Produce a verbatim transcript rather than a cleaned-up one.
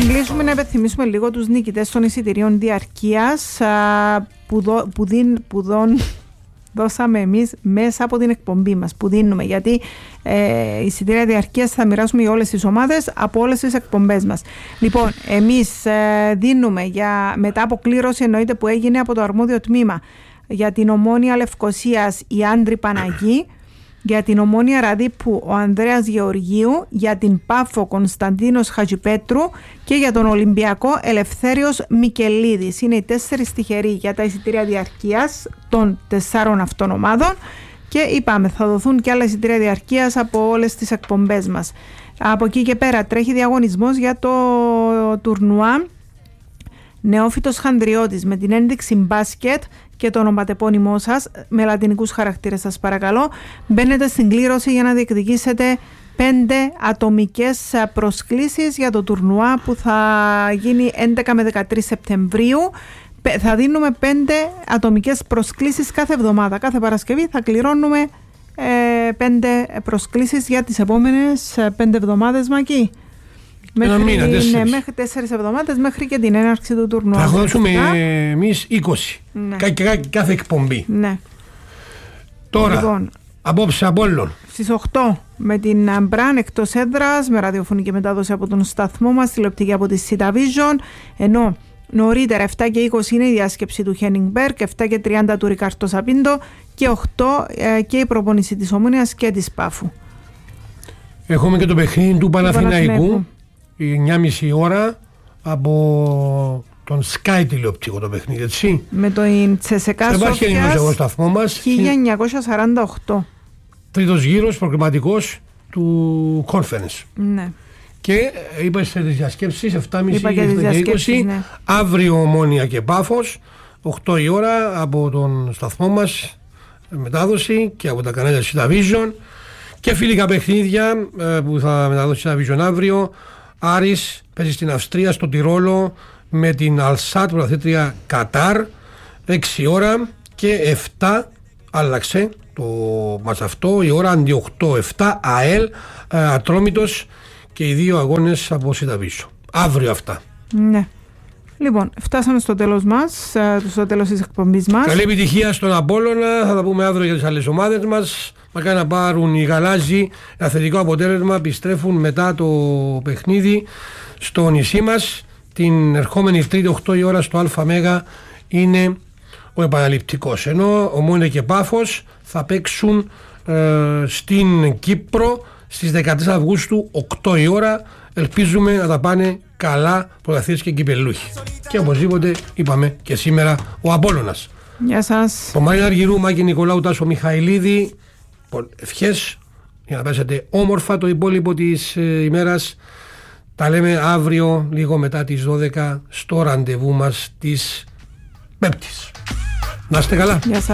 κλείσουμε, να υπενθυμίσουμε λίγο τους νικητές των εισιτηρίων διαρκείας που, δω, που, δίν, που δών, δώσαμε εμείς μέσα από την εκπομπή μας, που δίνουμε, γιατί ε, εισιτήρια διαρκείας θα μοιράσουμε για όλες τις ομάδες από όλες τις εκπομπές μας. Λοιπόν, εμείς ε, δίνουμε για, μετά από κλήρωση, εννοείται, που έγινε από το αρμόδιο τμήμα, για την Ομόνοια Λευκωσίας η Άντρη Παναγή, για την Ομόνοια Ραδίππου ο Ανδρέας Γεωργίου, για την Πάφο Κωνσταντίνος Χατζηπέτρου και για τον Ολυμπιακό Ελευθέριος Μικελίδης. Είναι οι τέσσερις τυχεροί για τα εισιτήρια διαρκείας των τεσσάρων αυτών ομάδων και είπαμε, θα δοθούν και άλλα εισιτήρια διαρκείας από όλες τις εκπομπές μας. Από εκεί και πέρα τρέχει διαγωνισμός για το τουρνουά Νεόφυτος Χανδριώτης με την ένδειξη μπάσκετ και το ονοματεπώνυμό σας με λατινικούς χαρακτήρες, σας παρακαλώ. Μπαίνετε στην κλήρωση για να διεκδικήσετε πέντε ατομικές προσκλήσεις για το τουρνουά που θα γίνει έντεκα με δεκατρείς Σεπτεμβρίου. Θα δίνουμε πέντε ατομικές προσκλήσεις κάθε εβδομάδα. Κάθε Παρασκευή θα κληρώνουμε ε, πέντε προσκλήσεις για τις επόμενες πέντε εβδομάδες, Μακή. Μέχρι, μήνα, ναι, μέχρι τέσσερις εβδομάδες, μέχρι και την έναρξη του τουρνουά. Θα δώσουμε εμείς είκοσι. Ναι. Κα, κα, κάθε εκπομπή. Ναι. Τώρα, λοιπόν, απόψε Απόλλων. Στις οκτώ με την Μπραν εκτός έδρας, με ραδιοφωνική μετάδοση από τον σταθμό μας, τηλεοπτική από τη Σίτα Vision, ενώ νωρίτερα επτά και είκοσι είναι η διάσκεψη του Χένιγκμπεργκ, επτά και τριάντα του Ρικάρτο Σαπίντο και οκτώ ε, και η προπόνηση της Ομόνοιας και της Πάφου. Έχουμε και το παιχνίδι του Παναθηναϊκού. εννιά και μισή ώρα από τον Sky τηλεοπτικό το παιχνίδι, έτσι. Με το Τσεσεκά Σόφιας χίλια εννιακόσια σαράντα οκτώ. Τρίτος γύρος προκριματικός του Conference. Ναι. Και είπα στις διασκέψεις επτά και μισή και είκοσι. Ναι. Αύριο Ομόνοια και Πάφος, οκτώ η ώρα από τον σταθμό μας μετάδοση και από τα κανάλια Σίτα Vision. Και φιλικά παιχνίδια που θα μεταδώσει Σίτα Vision αύριο. Άρης παίζει στην Αυστρία, στο Τυρόλο, με την Αλσάτ, πρωταθλήτρια Κατάρ, έξι ώρα, και επτά άλλαξε το μάτς αυτό, η ώρα αντί οκτώ επτά, ΑΕΛ, Ατρόμητος, και οι δύο αγώνες από Σίτα Vision. Αύριο αυτά. Ναι. Λοιπόν, φτάσαμε στο τέλος μας, στο τέλος της εκπομπής μας. Καλή επιτυχία στον Απόλλωνα, θα τα πούμε αύριο για τις άλλες ομάδες μας. Μακάρι να πάρουν οι γαλάζοι ένα θετικό αποτέλεσμα, επιστρέφουν μετά το παιχνίδι στο νησί μας. Την ερχόμενη Τρίτη οκτώ η ώρα στο ΑΜΕΓΑ είναι ο επαναληπτικός, ενώ Ομόνοια και Πάφος θα παίξουν ε, στην Κύπρο στις δεκατρείς Αυγούστου οκτώ η ώρα. Ελπίζουμε να τα πάνε καλά πρωταθλητές και κυπελλούχοι. Και οπωσδήποτε είπαμε και σήμερα ο Απόλλωνας. Γεια σας. Ο Μαρίνα Αργυρού, Μάκη Νικολάου, Τάσο Μιχαηλίδη. Ευχές για να πέσετε όμορφα το υπόλοιπο της ε, ημέρας. Τα λέμε αύριο λίγο μετά τις δώδεκα στο ραντεβού μας της Πέμπτης. Να είστε καλά. Γεια σας.